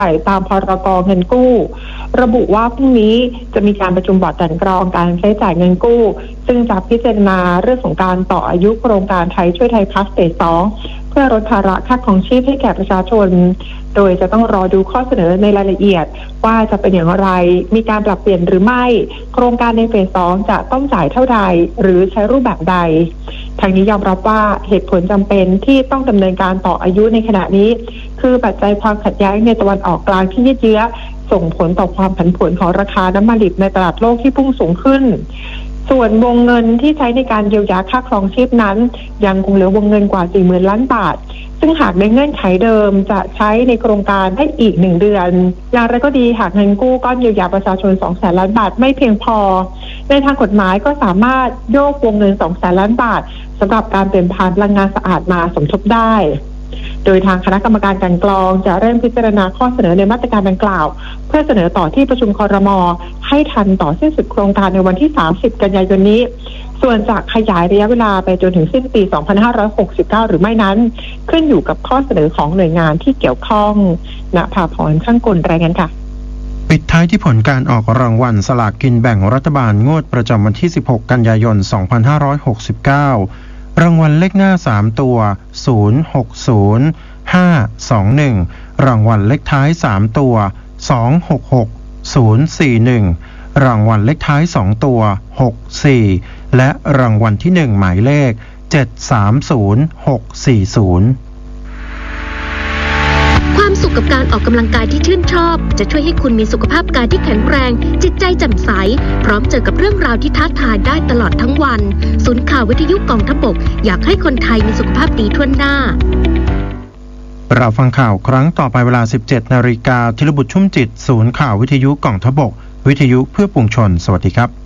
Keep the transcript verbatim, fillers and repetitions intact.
ตามพรก.เงินกู้ระบุว่าพรุ่งนี้จะมีการประชุมบอร์ดกลั่นกรองการใช้จ่ายเงินกู้ซึ่งจะพิจารณาเรื่องของการต่ออายุโครงการไทยช่วยไทยพลัสเฟสสองเพื่อลดภาระค่าครองชีพให้แก่ประชาชนโดยจะต้องรอดูข้อเสนอในรายละเอียดว่าจะเป็นอย่างไรมีการปรับเปลี่ยนหรือไม่โครงการในเฟสสองจะต้องจ่ายเท่าใดหรือใช้รูปแบบใดทางนี้ยอมรับว่าเหตุผลจำเป็นที่ต้องดำเนินการต่ออายุในขณะนี้คือปัจจัยความขัดแย้งในตะวันออกกลางที่ยืดเยื้อส่งผลต่อความผันผวนของราคาน้ำมันดิบในตลาดโลกที่พุ่งสูงขึ้นส่วนวงเงินที่ใช้ในการเยียวยาค่าครองชีพนั้นยังคงเหลือวงเงินกว่า สี่หมื่น ล้านบาทซึ่งหากในเงื่อนไขเดิมจะใช้ในโครงการได้อีกหนึ่งเดือนอย่างไรก็ดีหากเงินกู้ก้อนเยียวยาประชาชน สองแสน ล้านบาทไม่เพียงพอในทางกฎหมายก็สามารถโยกวงเงิน สองแสน ล้านบาทสำหรับการเปลี่ยนผ่านพลังงานสะอาดมาสมทบได้โดยทางคณะกรรมการกลั่นกรองจะเริ่มพิจารณาข้อเสนอในมาตรการดังกล่าวเพื่อเสนอต่อที่ประชุมครม.ให้ทันต่อสิ้นสุดโครงการในวันที่สามสิบกันยายนนี้ส่วนจะขยายระยะเวลาไปจนถึงสิ้นปีสองพันห้าร้อยหกสิบเก้าหรือไม่นั้นขึ้นอยู่กับข้อเสนอของหน่วยงานที่เกี่ยวข้องณภาพรช่างกลรายงานค่ะปิดท้ายที่ผลการออกรางวัลสลากกินแบ่งรัฐบาลงวดประจำวันที่สิบหกกันยายนสองพันห้าร้อยหกสิบเก้ารางวัลเลขหน้าสามตัวศูนย์ หก ศูนย์ ห้า สอง หนึ่งรางวัลเลขท้ายสามตัวสอง หก หก ศูนย์ สี่ หนึ่งรางวัลเลขท้ายสองตัวหก สี่ และรางวัลที่หนึ่งหมายเลขเจ็ด สาม ศูนย์ หก สี่ ศูนย์ความสุขกับการออกกำลังกายที่ชื่นชอบจะช่วยให้คุณมีสุขภาพกายที่แข็งแรงจิตใจแจ่มใสพร้อมเจอกับเรื่องราวที่ท้าทายได้ตลอดทั้งวันศูนย์ข่าววิทยุกองทัพบกอยากให้คนไทยมีสุขภาพดีทั่วหน้าเราฟังข่าวครั้งต่อไปเวลา สิบเจ็ดนาฬิกา ธีรบุตรชุ่มจิตศูนย์ข่าววิทยุกองทัพบกวิทยุเพื่อปวงชนสวัสดีครับ